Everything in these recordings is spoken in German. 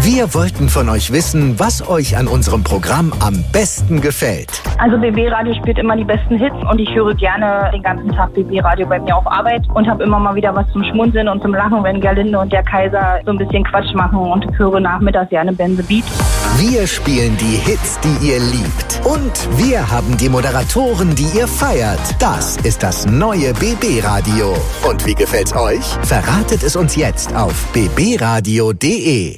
Wir wollten von euch wissen, was euch an unserem Programm am besten gefällt. Also BB Radio spielt immer die besten Hits und ich höre gerne den ganzen Tag BB Radio bei mir auf Arbeit und habe immer mal wieder was zum Schmunzeln und zum Lachen, wenn Gerlinde und der Kaiser so ein bisschen Quatsch machen, und höre nachmittags gerne Ben the Beat. Wir spielen die Hits, die ihr liebt. Und wir haben die Moderatoren, die ihr feiert. Das ist das neue BB Radio. Und wie gefällt's euch? Verratet es uns jetzt auf bbradio.de.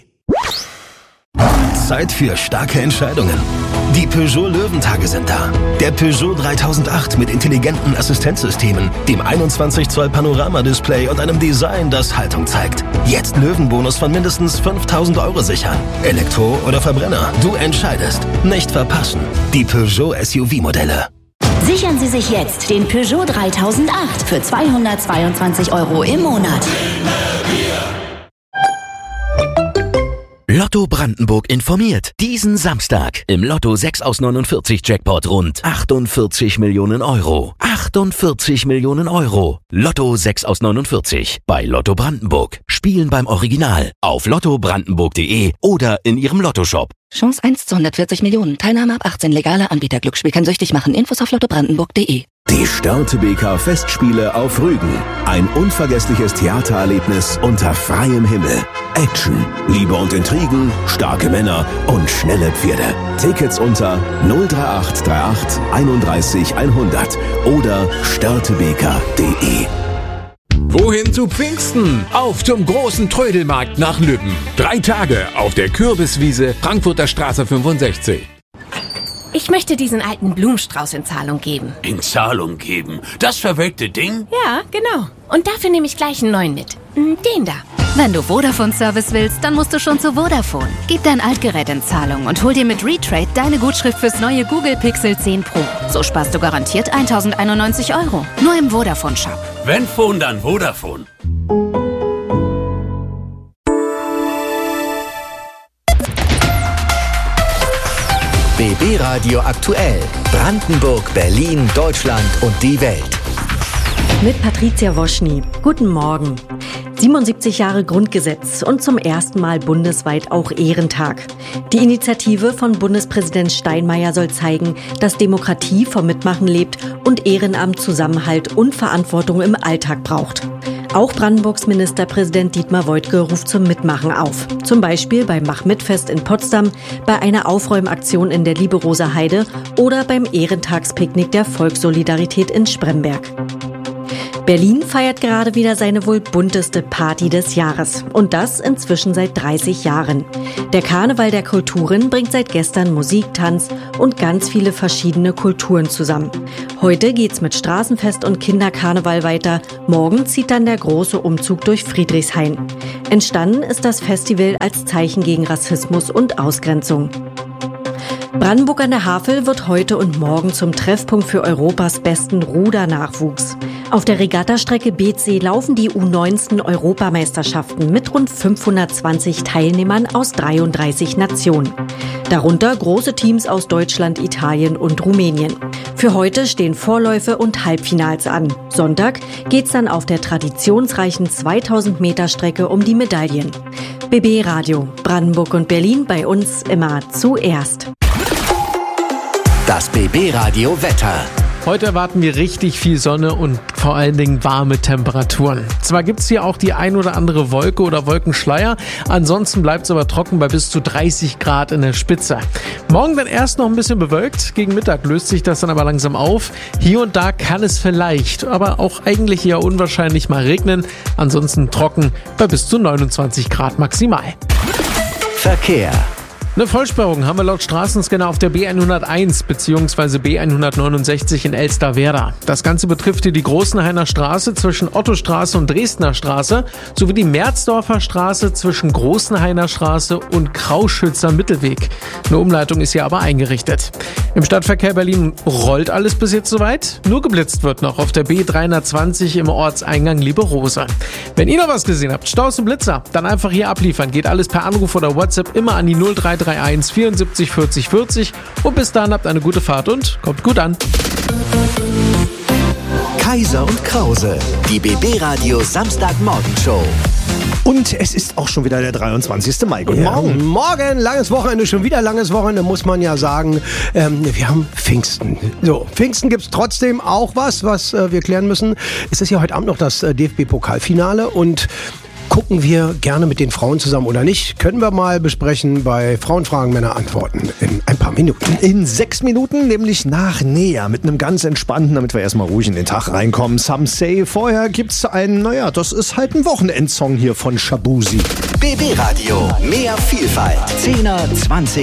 Zeit für starke Entscheidungen. Die Peugeot Löwentage sind da. Der Peugeot 3008 mit intelligenten Assistenzsystemen, dem 21 Zoll Panoramadisplay und einem Design, das Haltung zeigt. Jetzt Löwenbonus von mindestens 5.000 € sichern. Elektro oder Verbrenner, du entscheidest. Nicht verpassen. Die Peugeot SUV-Modelle. Sichern Sie sich jetzt den Peugeot 3008 für 222 € im Monat. Lotto Brandenburg informiert. Diesen Samstag im Lotto 6 aus 49 Jackpot rund 48 Millionen €. 48 Millionen €. Lotto 6 aus 49 bei Lotto Brandenburg. Spielen beim Original auf lottobrandenburg.de oder in Ihrem Lottoshop. Chance 1 zu 140 Millionen. Teilnahme ab 18. Legaler Anbieter. Glücksspiel kann süchtig machen. Infos auf lottobrandenburg.de. Die Störtebeker Festspiele auf Rügen. Ein unvergessliches Theatererlebnis unter freiem Himmel. Action, Liebe und Intrigen, starke Männer und schnelle Pferde. Tickets unter 03838 31 100 oder störtebeker.de. Wohin zu Pfingsten? Auf zum großen Trödelmarkt nach Lübben. 3 Tage auf der Kürbiswiese, Frankfurter Straße 65. Ich möchte diesen alten Blumenstrauß in Zahlung geben. In Zahlung geben? Das verwelkte Ding? Ja, genau. Und dafür nehme ich gleich einen neuen mit. Den da. Wenn du Vodafone-Service willst, dann musst du schon zu Vodafone. Gib dein Altgerät in Zahlung und hol dir mit Retrade deine Gutschrift fürs neue Google Pixel 10 Pro. So sparst du garantiert 1.091 €. Nur im Vodafone-Shop. Wenn Phone, dann Vodafone. BB Radio aktuell. Brandenburg, Berlin, Deutschland und die Welt. Mit Patricia Woschny. Guten Morgen. 77 Jahre Grundgesetz und zum ersten Mal bundesweit auch Ehrentag. Die Initiative von Bundespräsident Steinmeier soll zeigen, dass Demokratie vom Mitmachen lebt und Ehrenamt Zusammenhalt und Verantwortung im Alltag braucht. Auch Brandenburgs Ministerpräsident Dietmar Woidke ruft zum Mitmachen auf. Zum Beispiel beim Mach-Mit-Fest in Potsdam, bei einer Aufräumaktion in der Liebe-Rosa-Heide oder beim Ehrentagspicknick der Volkssolidarität in Spremberg. Berlin feiert gerade wieder seine wohl bunteste Party des Jahres. Und das inzwischen seit 30 Jahren. Der Karneval der Kulturen bringt seit gestern Musik, Tanz und ganz viele verschiedene Kulturen zusammen. Heute geht's mit Straßenfest und Kinderkarneval weiter. Morgen zieht dann der große Umzug durch Friedrichshain. Entstanden ist das Festival als Zeichen gegen Rassismus und Ausgrenzung. Brandenburg an der Havel wird heute und morgen zum Treffpunkt für Europas besten Rudernachwuchs. Auf der Regattastrecke Beetzee laufen die U19-Europameisterschaften mit rund 520 Teilnehmern aus 33 Nationen. Darunter große Teams aus Deutschland, Italien und Rumänien. Für heute stehen Vorläufe und Halbfinals an. Sonntag geht's dann auf der traditionsreichen 2000-Meter-Strecke um die Medaillen. BB Radio, Brandenburg und Berlin, bei uns immer zuerst. Das BB Radio Wetter. Heute erwarten wir richtig viel Sonne und vor allen Dingen warme Temperaturen. Zwar gibt es hier auch die ein oder andere Wolke oder Wolkenschleier, ansonsten bleibt es aber trocken bei bis zu 30 Grad in der Spitze. Morgen dann erst noch ein bisschen bewölkt, gegen Mittag löst sich das dann aber langsam auf. Hier und da kann es vielleicht, aber auch eigentlich eher unwahrscheinlich mal regnen, ansonsten trocken bei bis zu 29 Grad maximal. Verkehr. Eine Vollsperrung haben wir laut Straßenscanner auf der B101 bzw. B169 in Elsterwerda. Das Ganze betrifft hier die Großenhainer Straße zwischen Ottostraße und Dresdner Straße sowie die Merzdorfer Straße zwischen Großenhainer Straße und Krauschützer Mittelweg. Eine Umleitung ist hier aber eingerichtet. Im Stadtverkehr Berlin rollt alles bis jetzt soweit. Nur geblitzt wird noch auf der B320 im Ortseingang Liebe-Rose. Wenn ihr noch was gesehen habt, Staus und Blitzer, dann einfach hier abliefern. Geht alles per Anruf oder WhatsApp immer an die 0331 74 40 40 und bis dahin habt eine gute Fahrt und kommt gut an. Kaiser und Krause, die BB Radio Samstagmorgenshow. Und es ist auch schon wieder der 23. Mai. Guten Morgen. Morgen, langes Wochenende, schon wieder langes Wochenende, muss man ja sagen. Wir haben Pfingsten. So, Pfingsten gibt es trotzdem auch was wir klären müssen. Es ist ja heute Abend noch das DFB-Pokalfinale und gucken wir gerne mit den Frauen zusammen oder nicht? Können wir mal besprechen bei Frauenfragen, Männer antworten in ein paar Minuten. In 6 Minuten, nämlich nach Nea, mit einem ganz entspannten, damit wir erstmal ruhig in den Tag reinkommen. Some Say. Vorher gibt's einen, das ist halt ein Wochenendsong hier von Shabuzi. BB Radio, mehr Vielfalt. 10er, 20er.